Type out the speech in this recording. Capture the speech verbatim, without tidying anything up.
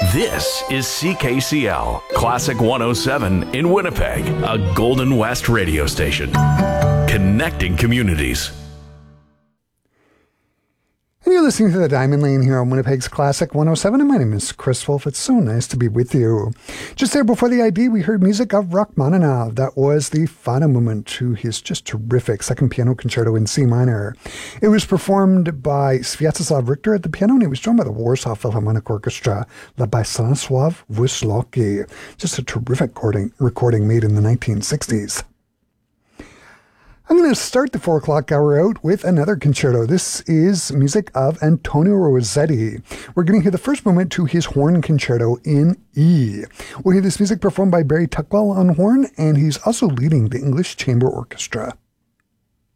This is C K C L, Classic one oh seven in Winnipeg, a Golden West radio station. Connecting communities. And you're listening to The Diamond Lane here on Winnipeg's Classic one oh seven, and my name is Chris Wolf. It's so nice to be with you. Just there before the I D, we heard music of Rachmaninoff. That was the final movement to his just terrific second piano concerto in C minor. It was performed by Sviatoslav Richter at the piano, and it was joined by the Warsaw Philharmonic Orchestra, led by Stanisław Wysocki. Just a terrific recording, recording made in the nineteen sixties. I'm going to start the four o'clock hour out with another concerto. This is music of Antonio Rossetti. We're going to hear the first movement to his horn concerto in E. We'll hear this music performed by Barry Tuckwell on horn, and he's also leading the English Chamber Orchestra.